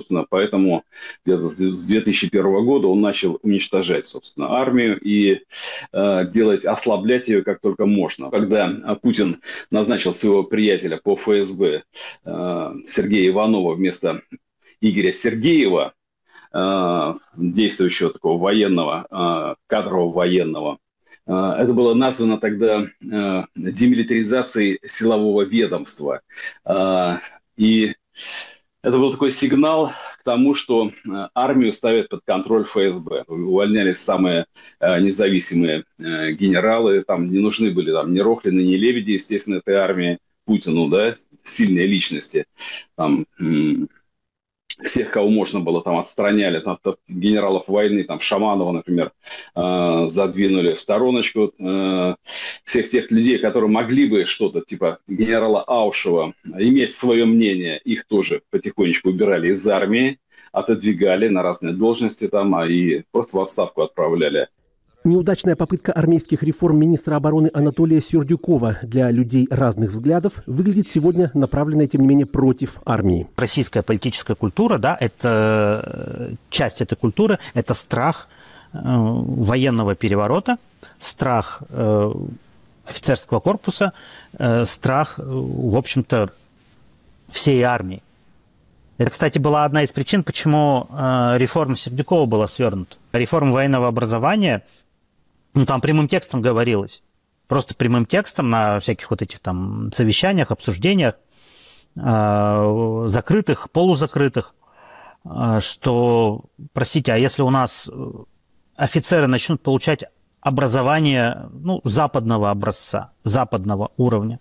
собственно, поэтому где-то с 2001 года он начал уничтожать, собственно, армию и ослаблять ее как только можно. Когда Путин назначил своего приятеля по ФСБ Сергея Иванова вместо Игоря Сергеева, действующего такого военного, кадрового военного, это было названо тогда демилитаризацией силового ведомства. И это был такой сигнал к тому, что армию ставят под контроль ФСБ. Увольнялись самые независимые генералы, там не нужны были там, ни Рохлины, ни Лебеди, естественно, этой армии Путину, да, сильные личности. Там, всех, кого можно было, там отстраняли, там, генералов войны, там Шаманова, например, задвинули в стороночку, всех тех людей, которые могли бы что-то, типа генерала Аушева, иметь свое мнение, их тоже потихонечку убирали из армии, отодвигали на разные должности там, и просто в отставку отправляли. Неудачная попытка армейских реформ министра обороны Анатолия Сердюкова для людей разных взглядов выглядит сегодня направленной, тем не менее, против армии. Российская политическая культура, да, это часть этой культуры, это страх военного переворота, страх офицерского корпуса, страх, в общем-то, всей армии. Это, кстати, была одна из причин, почему реформа Сердюкова была свернута. Реформа военного образования, ну, там прямым текстом говорилось, просто прямым текстом на всяких вот этих там совещаниях, обсуждениях, закрытых, полузакрытых, что, простите, а если у нас офицеры начнут получать образование, ну, западного образца, западного уровня,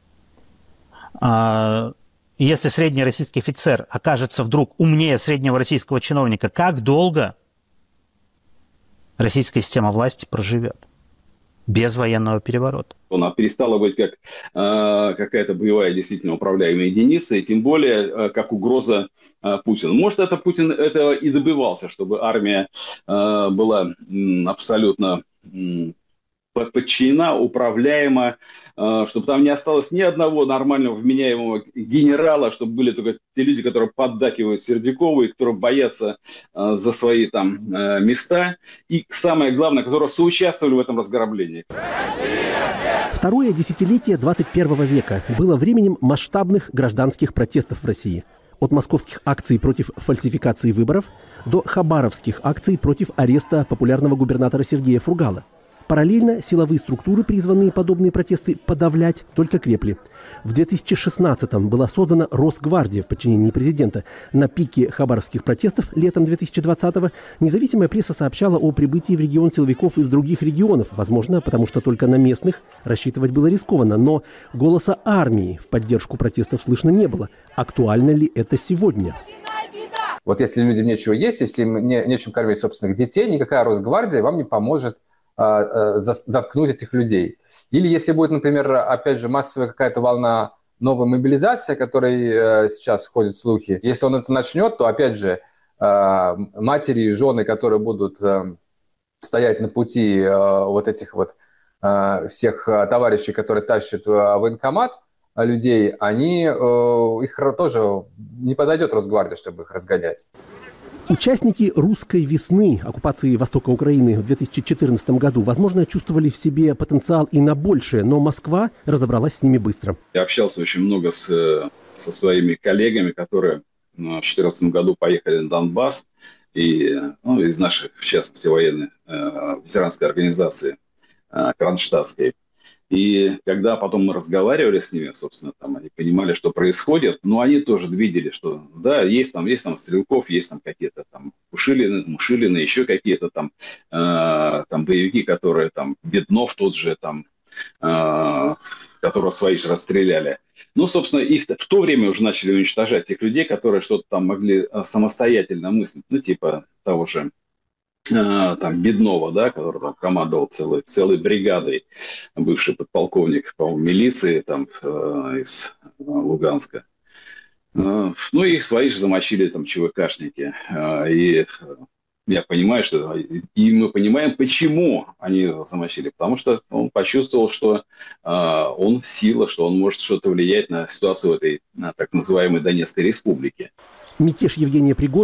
если средний российский офицер окажется вдруг умнее среднего российского чиновника, как долго российская система власти проживет без военного переворота? Она перестала быть как какая-то боевая действительно управляемая единица, и тем более как угроза Путину. Может, это Путин этого и добивался, чтобы армия была абсолютно подчинена, управляема, чтобы там не осталось ни одного нормального вменяемого генерала, чтобы были только те люди, которые поддакивают Сердюкову и которые боятся за свои там места, и самое главное, которые соучаствовали в этом разграблении. Второе десятилетие 21 века было временем масштабных гражданских протестов в России. От московских акций против фальсификации выборов до хабаровских акций против ареста популярного губернатора Сергея Фургала. Параллельно силовые структуры, призванные подобные протесты подавлять, только крепли. В 2016-м была создана Росгвардия в подчинении президента. На пике хабаровских протестов летом 2020-го независимая пресса сообщала о прибытии в регион силовиков из других регионов. Возможно, потому что только на местных рассчитывать было рискованно. Но голоса армии в поддержку протестов слышно не было. Актуально ли это сегодня? Вот если людям нечего есть, если им нечем кормить собственных детей, никакая Росгвардия вам не поможет заткнуть этих людей. Или если будет, например, опять же, массовая какая-то волна новой мобилизации, о которой сейчас ходят слухи, если он это начнет, то, опять же, матери и жены, которые будут стоять на пути вот этих вот всех товарищей, которые тащат в военкомат людей, их тоже не подойдет Росгвардия, чтобы их разгонять. Участники «Русской весны» оккупации востока Украины в 2014 году, возможно, чувствовали в себе потенциал и на большее, но Москва разобралась с ними быстро. Я общался очень много со своими коллегами, которые в 2014 году поехали на Донбасс, и из нашей, в частности, военной ветеранской организации Кронштадтской. И когда потом мы разговаривали с ними, собственно, там они понимали, что происходит, но они тоже видели, что да, есть там Стрелков, есть там какие-то там Мушилины, еще какие-то там боевики, которые там Беднов тот же там, которого свои же расстреляли. Ну, собственно, их в то время уже начали уничтожать, тех людей, которые что-то там могли самостоятельно мыслить, ну, типа того же там Беднова, да, который там командовал целой бригадой, бывший подполковник, по-моему, милиции там из Луганска. Ну, и свои же замочили там ЧВКшники. И я понимаю, что... И мы понимаем, почему они замочили. Потому что он почувствовал, что он сила, что он может что-то влиять на ситуацию в этой так называемой Донецкой республике. Мятеж Евгения Пригожина